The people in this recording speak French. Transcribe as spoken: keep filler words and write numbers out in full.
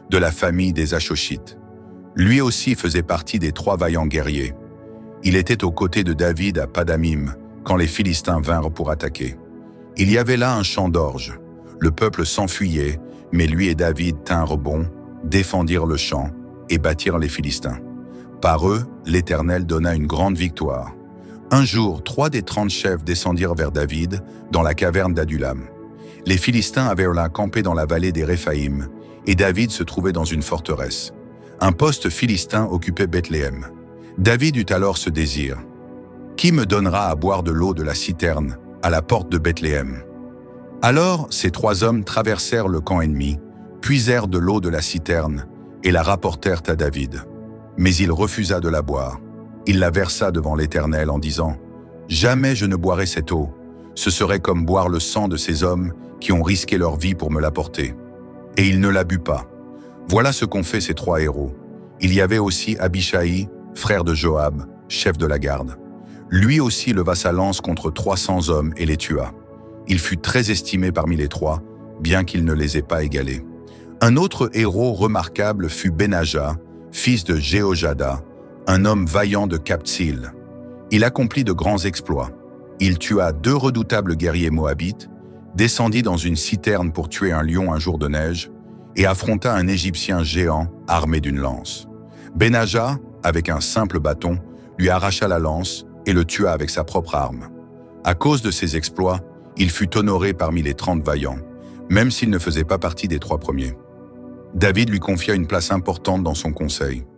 de la famille des Achochites. Lui aussi faisait partie des trois vaillants guerriers. Il était aux côtés de David à Padamim quand les Philistins vinrent pour attaquer. Il y avait là un champ d'orge. Le peuple s'enfuyait, mais lui et David tinrent bon, défendirent le champ et battirent les Philistins. Par eux, l'Éternel donna une grande victoire. Un jour, trois des trente chefs descendirent vers David dans la caverne d'Adulam. Les Philistins avaient là campé dans la vallée des Réphaïm, et David se trouvait dans une forteresse. Un poste philistin occupait Bethléem. David eut alors ce désir. « Qui me donnera à boire de l'eau de la citerne à la porte de Bethléem ?» Alors ces trois hommes traversèrent le camp ennemi, puisèrent de l'eau de la citerne et la rapportèrent à David. Mais il refusa de la boire. Il la versa devant l'Éternel en disant « Jamais je ne boirai cette eau. Ce serait comme boire le sang de ces hommes qui ont risqué leur vie pour me l'apporter. » Et il ne la but pas. Voilà ce qu'ont fait ces trois héros. Il y avait aussi Abishai, frère de Joab, chef de la garde. Lui aussi leva sa lance contre trois cents hommes et les tua. Il fut très estimé parmi les trois, bien qu'il ne les ait pas égalés. Un autre héros remarquable fut Benaja, fils de Jéhojada, un homme vaillant de Captsil. Il accomplit de grands exploits. Il tua deux redoutables guerriers moabites, descendit dans une citerne pour tuer un lion un jour de neige, et affronta un Égyptien géant armé d'une lance. Benaja, avec un simple bâton, lui arracha la lance et le tua avec sa propre arme. À cause de ses exploits, il fut honoré parmi les trente vaillants, même s'il ne faisait pas partie des trois premiers. David lui confia une place importante dans son conseil.